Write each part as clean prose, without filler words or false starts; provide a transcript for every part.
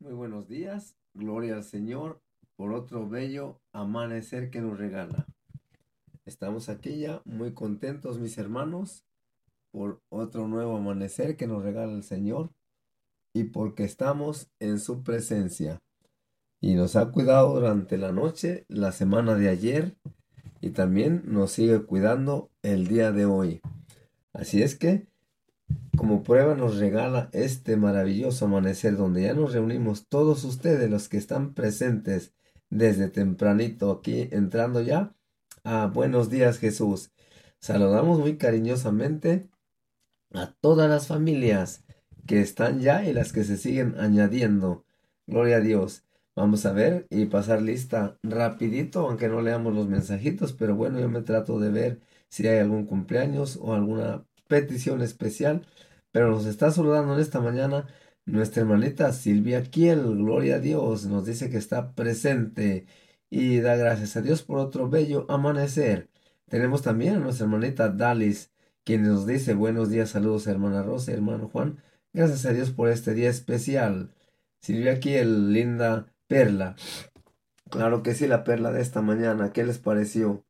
Muy buenos días, gloria al Señor por otro bello amanecer que nos regala. Estamos aquí ya muy contentos, mis hermanos, por otro nuevo amanecer que nos regala el Señor y porque estamos en su presencia. Y nos ha cuidado durante la noche, la semana de ayer y también nos sigue cuidando el día de hoy. Así es que como prueba nos regala este maravilloso amanecer donde ya nos reunimos todos ustedes los que están presentes desde tempranito aquí entrando ya a Buenos Días Jesús. Saludamos muy cariñosamente a todas las familias que están ya y las que se siguen añadiendo. Gloria a Dios. Vamos a ver y pasar lista rapidito, aunque no leamos los mensajitos, pero bueno, yo me trato de ver si hay algún cumpleaños o alguna petición especial. Pero nos está saludando en esta mañana nuestra hermanita Silvia Kiel. Gloria a Dios. Nos dice que está presente y da gracias a Dios por otro bello amanecer. Tenemos también a nuestra hermanita Dalis, quien nos dice buenos días, saludos hermana Rosa y hermano Juan. Gracias a Dios por este día especial. Silvia Kiel, linda perla. Claro que sí, la perla de esta mañana. ¿Qué les pareció?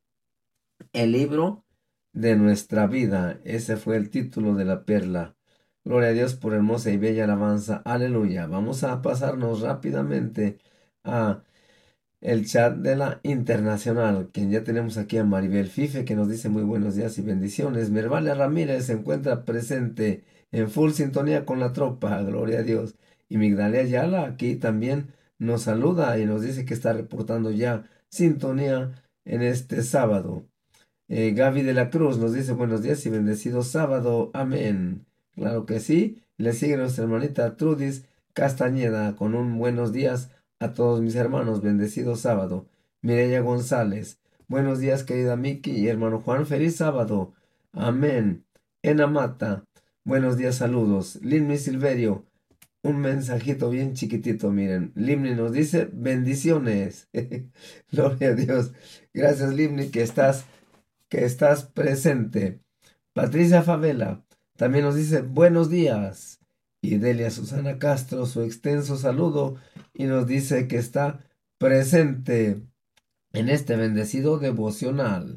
El libro de nuestra vida. Ese fue el título de la perla. Gloria a Dios por hermosa y bella alabanza. Aleluya. Vamos a pasarnos rápidamente a el chat de la internacional, quien ya tenemos aquí a Maribel Fife, que nos dice muy buenos días y bendiciones. Mervalia Ramírez se encuentra presente en full sintonía con la tropa. Gloria a Dios. Y Migdalia Ayala aquí también nos saluda y nos dice que está reportando ya sintonía en este sábado. Gaby de la Cruz nos dice buenos días y bendecido sábado. Amén. Claro que sí. Le sigue nuestra hermanita Trudis Castañeda con un buenos días a todos mis hermanos. Bendecido sábado. Mireya González. Buenos días, querida Miki y hermano Juan. Feliz sábado. Amén. Ena Mata. Buenos días, saludos. Limni Silverio. Un mensajito bien chiquitito, miren. Limni nos dice bendiciones. Gloria a Dios. Gracias, Limni, que estás presente. Patricia Favela también nos dice buenos días. Y Delia Susana Castro su extenso saludo y nos dice que está presente en este bendecido devocional.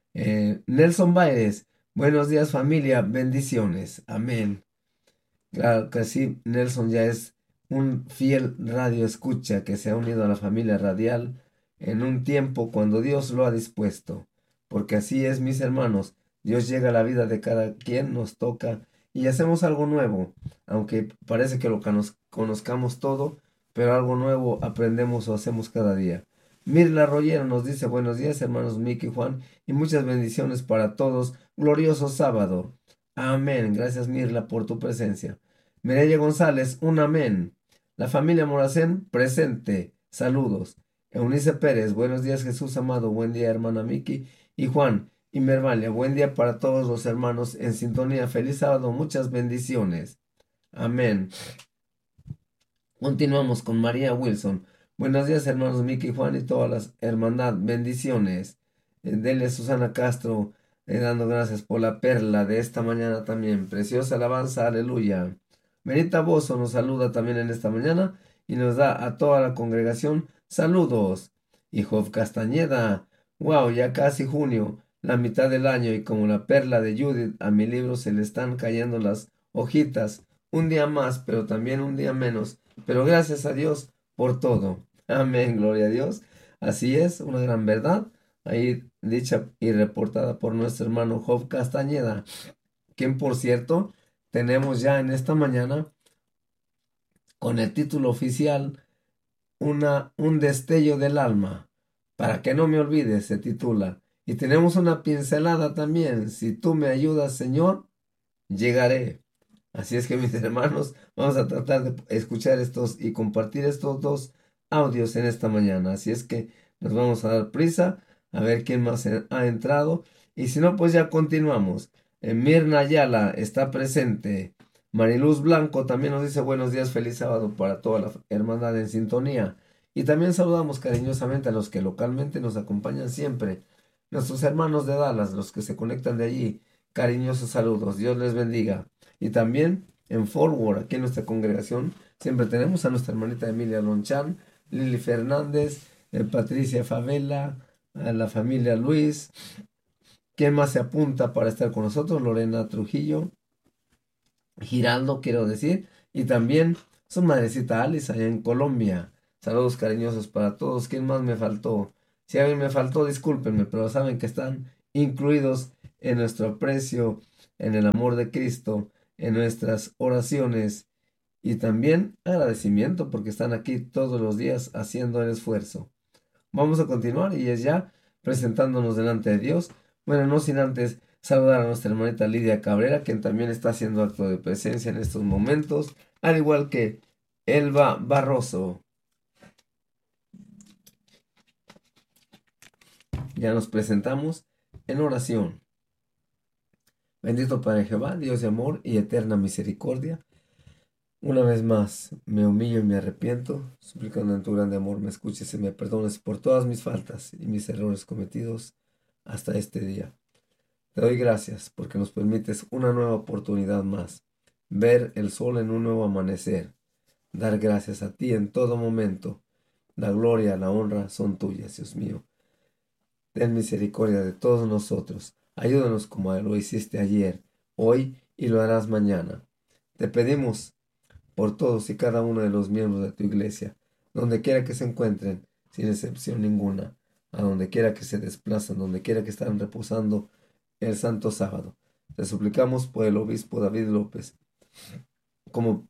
Nelson Baez, buenos días familia, bendiciones. Amén. Claro que sí, Nelson ya es un fiel radio escucha que se ha unido a la familia radial en un tiempo cuando Dios lo ha dispuesto. Porque así es, mis hermanos, Dios llega a la vida de cada quien, nos toca y hacemos algo nuevo. Aunque parece que lo conozcamos todo, pero algo nuevo aprendemos o hacemos cada día. Mirla Rollero nos dice buenos días, hermanos Miki y Juan, y muchas bendiciones para todos. Glorioso sábado. Amén. Gracias, Mirla, por tu presencia. Mireya González, un amén. La familia Moracén, presente. Saludos. Eunice Pérez, buenos días, Jesús amado. Buen día, hermana Miki. Y Juan y Mervalia, buen día para todos los hermanos en sintonía. Feliz sábado, muchas bendiciones. Amén. Continuamos con María Wilson. Buenos días, hermanos Miki, Juan y todas las hermandad. Bendiciones. Dele Susana Castro, dando gracias por la perla de esta mañana también. Preciosa alabanza, aleluya. Benita Bozo nos saluda también en esta mañana y nos da a toda la congregación saludos. Y Job Castañeda, wow, ya casi junio, la mitad del año y como la perla de Judith, a mi libro se le están cayendo las hojitas. Un día más, pero también un día menos. Pero gracias a Dios por todo. Amén, gloria a Dios. Así es, una gran verdad. Ahí dicha y reportada por nuestro hermano Job Castañeda, quien por cierto tenemos ya en esta mañana con el título oficial un destello del alma. Para que no me olvides, se titula. Y tenemos una pincelada también. Si tú me ayudas, Señor, llegaré. Así es que mis hermanos, vamos a tratar de escuchar estos y compartir estos dos audios en esta mañana. Así es que nos vamos a dar prisa a ver quién más ha entrado. Y si no, pues ya continuamos. Mirna Ayala está presente. Mariluz Blanco también nos dice buenos días, feliz sábado para toda la hermandad en sintonía. Y también saludamos cariñosamente a los que localmente nos acompañan siempre. Nuestros hermanos de Dallas, los que se conectan de allí. Cariñosos saludos. Dios les bendiga. Y también en Forward, aquí en nuestra congregación, siempre tenemos a nuestra hermanita Emilia Lonchan, Lili Fernández, Patricia Favela, a la familia Luis. ¿Quién más se apunta para estar con nosotros? Lorena Trujillo, Giraldo, quiero decir, y también su madrecita Alice allá en Colombia. Saludos cariñosos para todos. ¿Quién más me faltó? Si alguien me faltó, discúlpenme, pero saben que están incluidos en nuestro aprecio, en el amor de Cristo, en nuestras oraciones y también agradecimiento porque están aquí todos los días haciendo el esfuerzo. Vamos a continuar y es ya presentándonos delante de Dios. Bueno, no sin antes saludar a nuestra hermanita Lidia Cabrera, quien también está haciendo acto de presencia en estos momentos, al igual que Elba Barroso. Ya nos presentamos en oración. Bendito Padre Jehová, Dios de amor y eterna misericordia. Una vez más me humillo y me arrepiento, suplicando en tu grande amor me escuches y me perdones por todas mis faltas y mis errores cometidos hasta este día. Te doy gracias porque nos permites una nueva oportunidad más, ver el sol en un nuevo amanecer, dar gracias a ti en todo momento. La gloria, la honra son tuyas, Dios mío. Ten misericordia de todos nosotros. Ayúdanos como lo hiciste ayer, hoy y lo harás mañana. Te pedimos por todos y cada uno de los miembros de tu iglesia, donde quiera que se encuentren, sin excepción ninguna, a donde quiera que se desplazan, donde quiera que están reposando el santo sábado. Te suplicamos por el obispo David López, como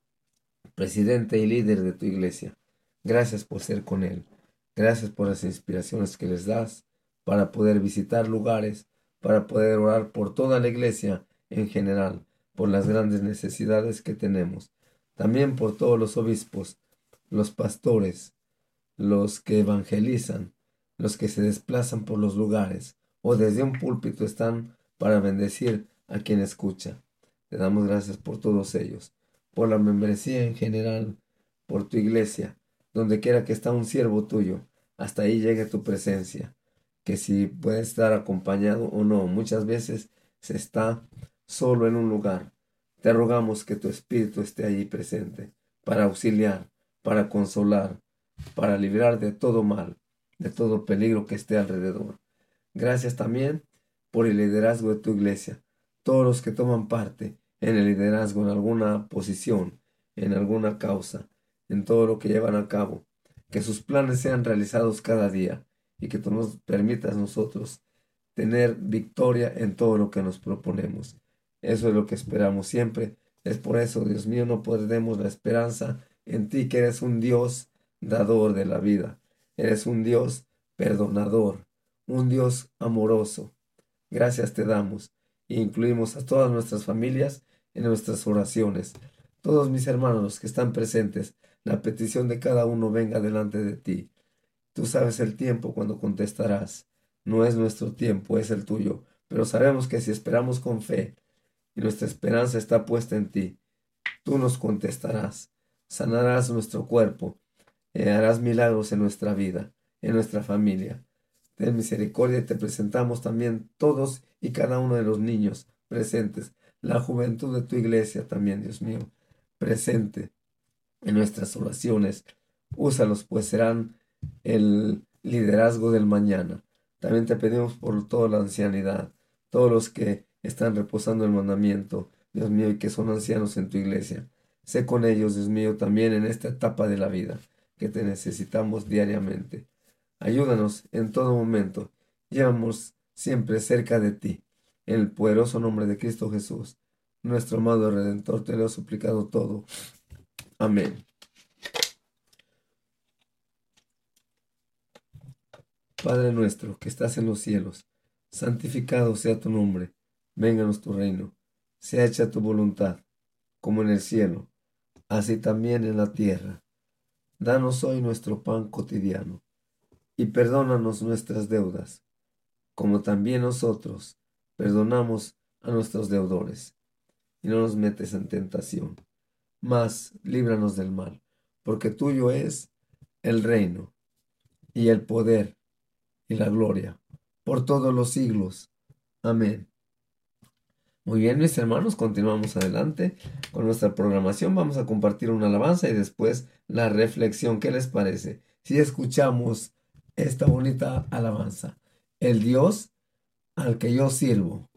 presidente y líder de tu iglesia. Gracias por ser con él. Gracias por las inspiraciones que les das para poder visitar lugares, para poder orar por toda la iglesia en general, por las grandes necesidades que tenemos. También por todos los obispos, los pastores, los que evangelizan, los que se desplazan por los lugares o desde un púlpito están para bendecir a quien escucha. Te damos gracias por todos ellos, por la membresía en general, por tu iglesia, donde quiera que está un siervo tuyo, hasta ahí llegue tu presencia, que si puede estar acompañado o no, muchas veces se está solo en un lugar. Te rogamos que tu espíritu esté allí presente, para auxiliar, para consolar, para librar de todo mal, de todo peligro que esté alrededor. Gracias también por el liderazgo de tu iglesia, todos los que toman parte en el liderazgo, en alguna posición, en alguna causa, en todo lo que llevan a cabo, que sus planes sean realizados cada día y que tú nos permitas nosotros tener victoria en todo lo que nos proponemos. Eso es lo que esperamos siempre. Es por eso, Dios mío, no perdemos la esperanza en ti, que eres un Dios dador de la vida. Eres un Dios perdonador, un Dios amoroso. Gracias te damos e incluimos a todas nuestras familias en nuestras oraciones. Todos mis hermanos los que están presentes, la petición de cada uno venga delante de ti. Tú sabes el tiempo cuando contestarás. No es nuestro tiempo, es el tuyo. Pero sabemos que si esperamos con fe y nuestra esperanza está puesta en ti, tú nos contestarás, sanarás nuestro cuerpo, harás milagros en nuestra vida, en nuestra familia. Ten misericordia y te presentamos también todos y cada uno de los niños presentes, la juventud de tu iglesia también, Dios mío, presente en nuestras oraciones. Úsalos, pues serán el liderazgo del mañana. También te pedimos por toda la ancianidad, todos los que están reposando el mandamiento, Dios mío, y que son ancianos en tu iglesia. Sé con ellos, Dios mío, también en esta etapa de la vida que te necesitamos diariamente. Ayúdanos en todo momento. Llévanos siempre cerca de ti. En el poderoso nombre de Cristo Jesús, nuestro amado Redentor, te lo he suplicado todo. Amén. Padre nuestro que estás en los cielos, santificado sea tu nombre. Vénganos tu reino. Sea hecha tu voluntad, como en el cielo, así también en la tierra. Danos hoy nuestro pan cotidiano, y perdónanos nuestras deudas, como también nosotros perdonamos a nuestros deudores. Y no nos metes en tentación, mas líbranos del mal, porque tuyo es el reino, y el poder, y la gloria, por todos los siglos. Amén. Muy bien, mis hermanos, continuamos adelante con nuestra programación. Vamos a compartir una alabanza y después la reflexión. ¿Qué les parece? Si escuchamos esta bonita alabanza. El Dios al que yo sirvo.